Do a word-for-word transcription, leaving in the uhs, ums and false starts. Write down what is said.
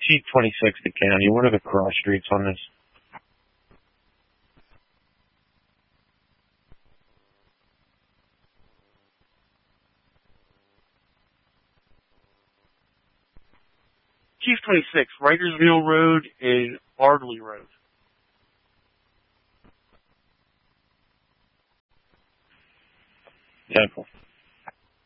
Chief twenty-six, the county. What are the cross streets on this? Chief twenty-six, Writersville Road and Ardley Road. ten four.